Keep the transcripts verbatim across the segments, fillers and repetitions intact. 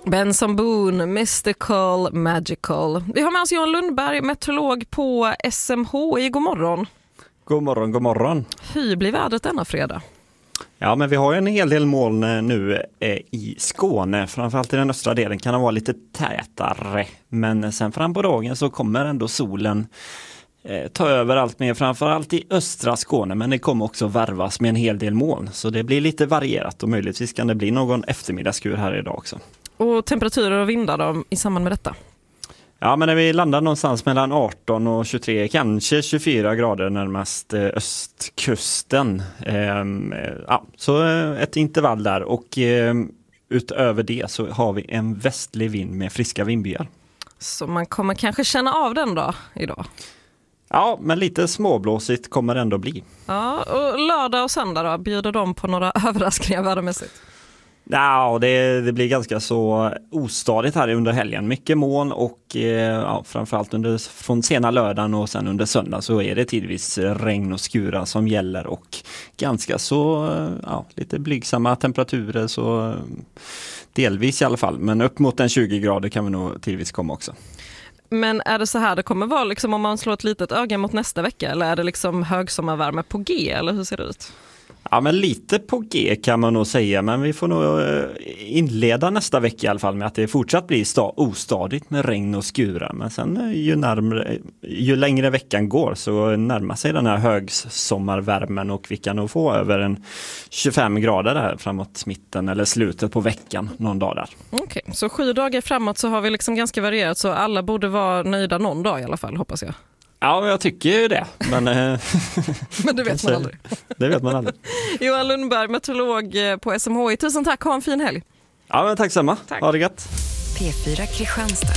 Benson Boone, Mystical, Magical. Vi har med oss Johan Lundberg, meteorolog på S M H I. God morgon. God morgon, god morgon. Hur blir vädret denna fredag? Ja, men vi har en hel del moln nu eh, i Skåne. Framförallt i den östra delen kan det vara lite tätare. Men sen fram på dagen så kommer ändå solen eh, ta över allt mer. Framförallt i östra Skåne, men det kommer också värvas med en hel del moln. Så det blir lite varierat och möjligtvis kan det bli någon eftermiddagsskur här idag också. Och temperaturer och vindar då, i samband med detta? Ja, men när vi landar någonstans mellan arton och tjugotre, kanske tjugofyra grader närmast eh, östkusten. Ehm, ja, så ett intervall där och eh, utöver det så har vi en västlig vind med friska vindbyar. Så man kommer kanske känna av den då idag? Ja, men lite småblåsigt kommer det ändå bli. Ja, och lördag och söndag då, bjuder de på några överraskningar värdemässigt? Ja, det, det blir ganska så ostadigt här under helgen. Mycket moln och eh, ja, framförallt under, från sena lördagen och sen under söndag så är det tidvis regn och skura som gäller och ganska så ja, lite blygsamma temperaturer så delvis i alla fall. Men upp mot en tjugo grader kan vi nog tidvis komma också. Men är det så här det kommer vara liksom om man slår ett litet öga mot nästa vecka eller är det liksom högsommarvärme på G eller hur ser det ut? Ja, men lite på G kan man nog säga, men vi får nog inleda nästa vecka i alla fall med att det fortsatt blir sta- ostadigt med regn och skura. Men sen ju, närmare, ju längre veckan går så närmar sig den här högsommarvärmen och vi kan nog få över en tjugofem grader där framåt mitten eller slutet på veckan någon dag där. Okej, okay, så sju dagar framåt så har vi liksom ganska varierat så alla borde vara nöjda någon dag i alla fall hoppas jag. Ja, jag tycker ju det. Men, men det vet man aldrig. Det vet man aldrig. Johan Lundberg, meteorolog på S M H I. Tusen tack, ha en fin helg. Ja, men tack samma. Tack. Ha det gött. P fyra Kristianstad.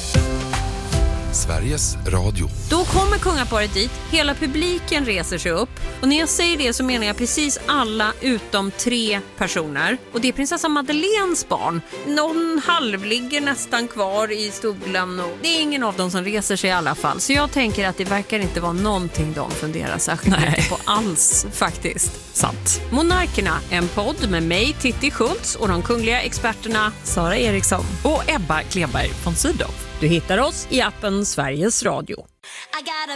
Sveriges Radio. Då kommer kungaparet dit, hela publiken reser sig upp och när jag säger det så menar jag precis alla utom tre personer och det är prinsessa Madeleines barn. Någon halvligger nästan kvar i stolen och det är ingen av dem som reser sig i alla fall så jag tänker att det verkar inte vara någonting de funderar särskilt Nej. mycket på alls faktiskt. Sant. Monarkerna, en podd med mig Titti Schultz och de kungliga experterna Sara Eriksson och Ebba Kleberg von Sydow. Du hittar oss i appen Sveriges Radio.